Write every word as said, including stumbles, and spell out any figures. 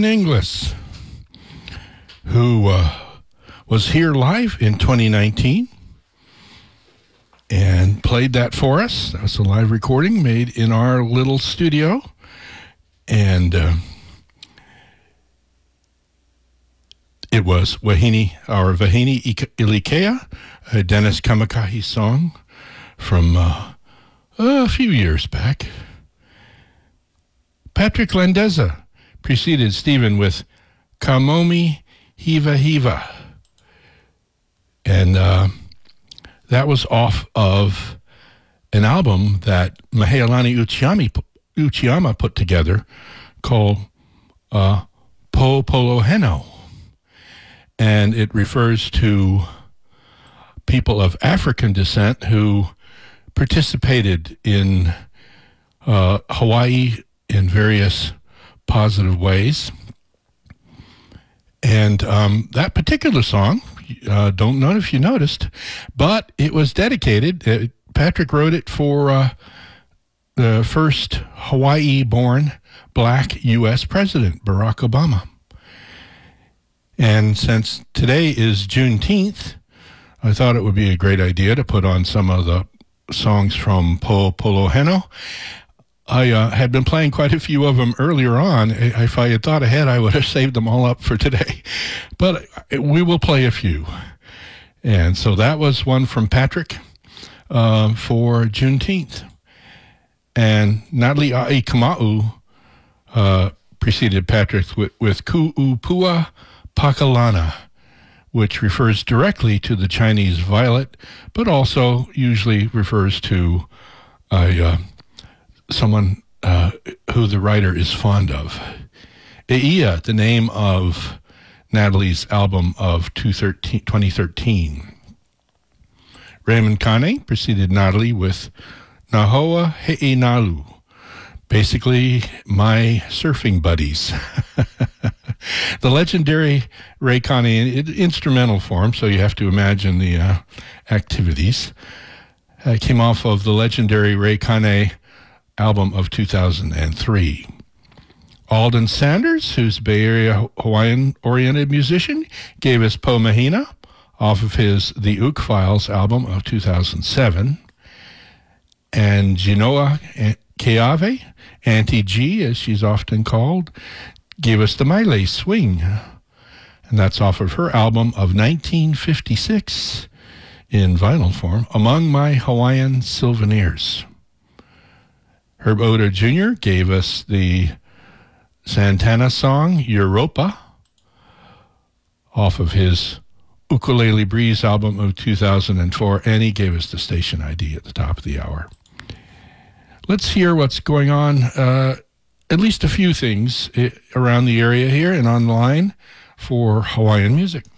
Stephen Inglis, who uh, was here live in twenty nineteen and played that for us. That was a live recording made in our little studio. And uh, it was Wahine, our Wahine Ilikea, a Dennis Kamakahi song from uh, a few years back. Patrick Landeza preceded Stephen with Kamomi Hiva Hiva. And uh, that was off of an album that Mahealani Uchiyama, Uchiyama put together called uh, Po Polo Heno. And it refers to people of African descent who participated in uh, Hawaii in various positive ways. And um, that particular song, uh, don't know if you noticed, but it was dedicated. Uh, Patrick wrote it for uh, the first Hawaii-born black U S president, Barack Obama. And since today is Juneteenth, I thought it would be a great idea to put on some of the songs from Po Polo Heno. I uh, had been playing quite a few of them earlier on. If I had thought ahead, I would have saved them all up for today. But we will play a few. And so that was one from Patrick uh, for Juneteenth. And Natalie A'i Kama'u uh, preceded Patrick with, with Ku'upua Pakalana, which refers directly to the Chinese violet, but also usually refers to a... Uh, someone uh, who the writer is fond of. Eia, the name of Natalie's album of twenty thirteen. Raymond Kane preceded Natalie with Nahoa He'inalu, basically my surfing buddies. The legendary Ray Kane in instrumental form, so you have to imagine the uh, activities, uh, came off of the legendary Ray Kane album of two thousand three. Alden Sanders, who's a Bay Area Hawaiian-oriented musician, gave us Po Mahina off of his The Ook Files album of two thousand seven. And Genoa Keave, Auntie G, as she's often called, gave us the Maile Swing. And that's off of her album of nineteen fifty-six in vinyl form, Among My Hawaiian Souvenirs. Herb Oda Junior gave us the Santana song, Europa, off of his Ukulele Breeze album of two thousand four, and he gave us the station I D at the top of the hour. Let's hear what's going on, uh, at least a few things around the area here and online for Hawaiian music.